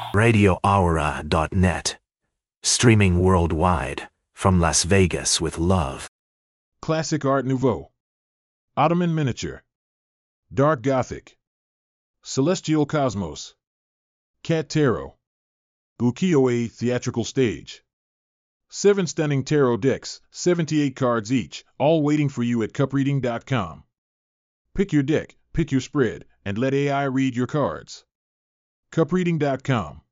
RadioAura.net. Streaming worldwide, from Las Vegas with love. Classic Art Nouveau. Ottoman Miniature. Dark Gothic. Celestial Cosmos. Cat Tarot. Ukiyo-e Theatrical Stage. 7 stunning tarot decks, 78 cards each, all waiting for you at cupreading.com. Pick your deck, pick your spread, and let AI read your cards. cupreading.com.